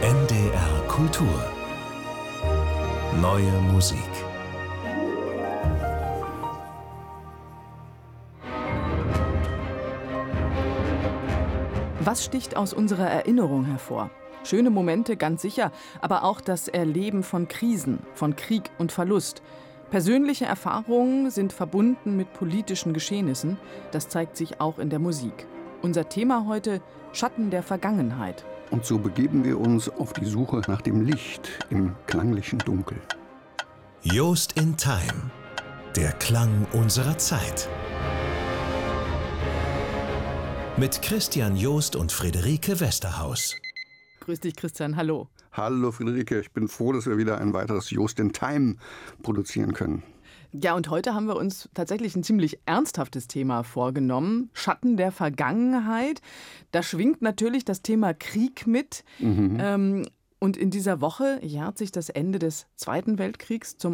NDR Kultur. Neue Musik. Was sticht aus unserer Erinnerung hervor? Schöne Momente, ganz sicher, aber auch das Erleben von Krisen, von Krieg und Verlust. Persönliche Erfahrungen sind verbunden mit politischen Geschehnissen. Das zeigt sich auch in der Musik. Unser Thema heute: Schatten der Vergangenheit. Und so begeben wir uns auf die Suche nach dem Licht im klanglichen Dunkel. Jost in Time. Der Klang unserer Zeit. Mit Christian Jost und Friederike Westerhaus. Grüß dich, Christian, hallo. Hallo Friederike, ich bin froh, dass wir wieder ein weiteres Jost in Time produzieren können. Ja, und heute haben wir uns tatsächlich ein ziemlich ernsthaftes Thema vorgenommen. Schatten der Vergangenheit. Da schwingt natürlich das Thema Krieg mit. Und in dieser Woche jährt sich das Ende des Zweiten Weltkriegs zum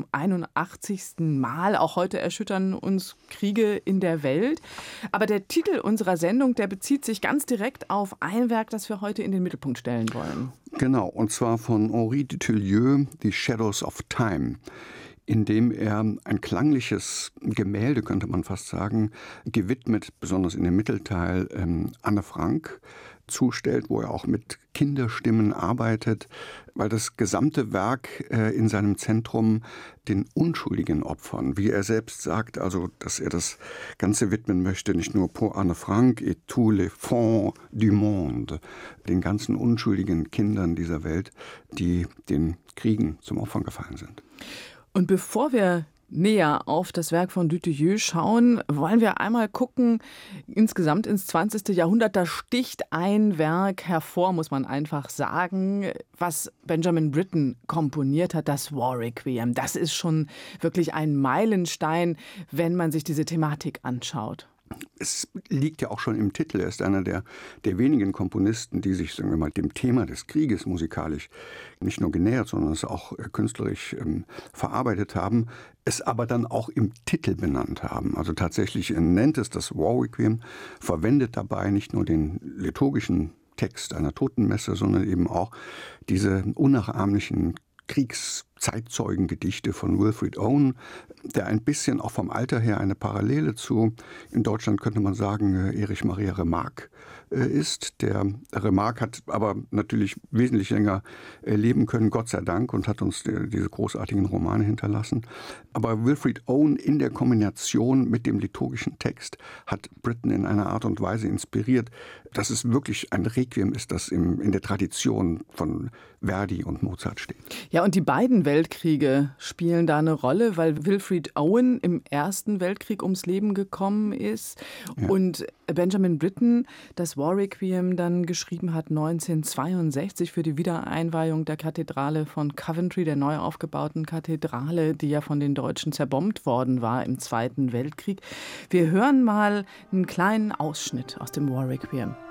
81. Mal. Auch heute erschüttern uns Kriege in der Welt. Aber der Titel unserer Sendung, der bezieht sich ganz direkt auf ein Werk, das wir heute in den Mittelpunkt stellen wollen. Genau, und zwar von Henri Dutilleux, The Shadows of Time, in dem er ein klangliches Gemälde, könnte man fast sagen, gewidmet, besonders in dem Mittelteil, Anne Frank zustellt, wo er auch mit Kinderstimmen arbeitet, weil das gesamte Werk in seinem Zentrum den unschuldigen Opfern, wie er selbst sagt, also dass er das Ganze widmen möchte, nicht nur pour Anne Frank et tous les fonds du monde, den ganzen unschuldigen Kindern dieser Welt, die den Kriegen zum Opfer gefallen sind. Und bevor wir näher auf das Werk von Dutilleux schauen, wollen wir einmal gucken, insgesamt ins 20. Jahrhundert. Da sticht ein Werk hervor, muss man einfach sagen, was Benjamin Britten komponiert hat, das War Requiem. Das ist schon wirklich ein Meilenstein, wenn man sich diese Thematik anschaut. Es liegt ja auch schon im Titel. Er ist einer der wenigen Komponisten, die sich, sagen wir mal, dem Thema des Krieges musikalisch nicht nur genähert, sondern es auch künstlerisch verarbeitet haben, es aber dann auch im Titel benannt haben. Also tatsächlich, er nennt es das War Requiem, verwendet dabei nicht nur den liturgischen Text einer Totenmesse, sondern eben auch diese unnachahmlichen Kriegszeitzeugengedichte von Wilfred Owen, der ein bisschen auch vom Alter her eine Parallele zu, in Deutschland könnte man sagen, Erich Maria Remarque ist. Der Remarque hat aber natürlich wesentlich länger leben können, Gott sei Dank, und hat uns diese großartigen Romane hinterlassen. Aber Wilfred Owen in der Kombination mit dem liturgischen Text hat Britten in einer Art und Weise inspiriert, dass es wirklich ein Requiem ist, das in der Tradition von Verdi und Mozart steht. Ja, und die beiden Weltkriege spielen da eine Rolle, weil Wilfred Owen im Ersten Weltkrieg ums Leben gekommen ist und Benjamin Britten das War Requiem dann geschrieben hat 1962 für die Wiedereinweihung der Kathedrale von Coventry, der neu aufgebauten Kathedrale, die ja von den Deutschen zerbombt worden war im Zweiten Weltkrieg. Wir hören mal einen kleinen Ausschnitt aus dem War Requiem.